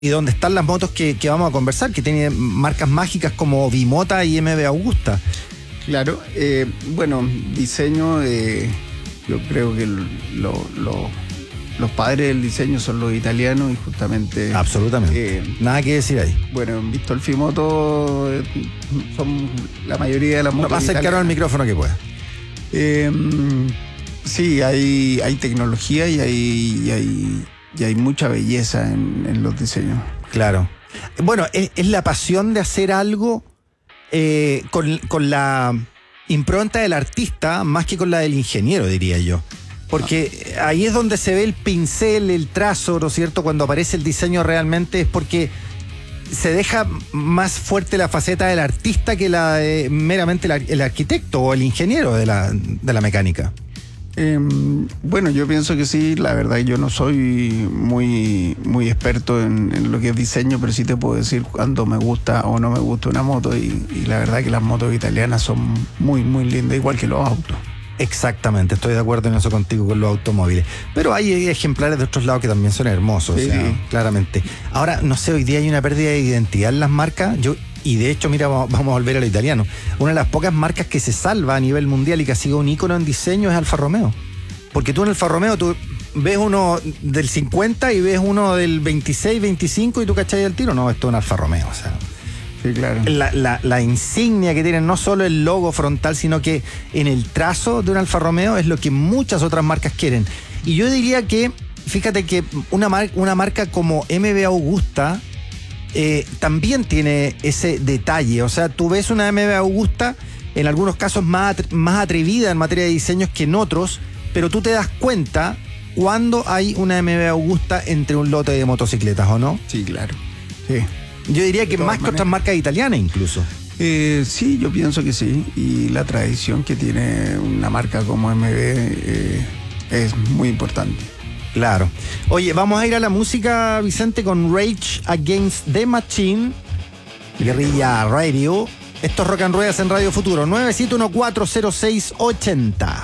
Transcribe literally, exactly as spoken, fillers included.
y donde están las motos que, que vamos a conversar, que tienen marcas mágicas como Bimota y M V Agusta. Claro, eh, bueno, diseño, eh, yo creo que lo, lo, los padres del diseño son los italianos y justamente... Absolutamente, eh, nada que decir ahí. Bueno, en Vistolfi Moto eh, son la mayoría de las motos no, más cercano al micrófono que pueda. Eh, sí, hay, hay tecnología y hay, y hay, y hay mucha belleza en, en los diseños. Claro. Bueno, es, es la pasión de hacer algo eh, con, con la impronta del artista más que con la del ingeniero, diría yo. Porque ah. ahí es donde se ve el pincel, el trazo, ¿no es cierto? Cuando aparece el diseño realmente es porque se deja más fuerte la faceta del artista que la de meramente el, el arquitecto o el ingeniero de la, de la mecánica. Eh, bueno, yo pienso que sí, la verdad yo no soy muy, muy experto en, en lo que es diseño, pero sí te puedo decir cuando me gusta o no me gusta una moto y, y la verdad que las motos italianas son muy, muy lindas, igual que los autos. Exactamente, estoy de acuerdo en eso contigo con los automóviles. Pero hay ejemplares de otros lados que también son hermosos, sí, o sea, sí. Claramente. Ahora, no sé, hoy día hay una pérdida de identidad en las marcas. Yo Y de hecho, mira, vamos a volver a lo italiano. Una de las pocas marcas que se salva a nivel mundial y que ha sido un ícono en diseño es Alfa Romeo. Porque tú en Alfa Romeo, tú ves uno del cincuenta y ves uno del veintiséis, veinticinco y tú cachai el tiro. No, esto es un Alfa Romeo, o sea. Sí, claro. La, la, la insignia que tienen, no solo el logo frontal, sino que en el trazo de un Alfa Romeo es lo que muchas otras marcas quieren. Y yo diría que, fíjate que una, mar, una marca como M V Agusta Eh, también tiene ese detalle. O sea, tú ves una M V Agusta en algunos casos más, más atrevida en materia de diseños que en otros, pero tú te das cuenta cuando hay una M V Agusta entre un lote de motocicletas, ¿o no? Sí, claro. Sí. Yo diría que más maneras. que otras marcas italianas incluso. Eh, sí, yo pienso que sí. Y la tradición que tiene una marca como M V eh, es muy importante. Claro. Oye, vamos a ir a la música, Vicente, con Rage Against the Machine, Guerrilla Radio. Esto es Rock and Ruedas en Radio Futuro, nueve siete uno cuatro cero seis ocho cero.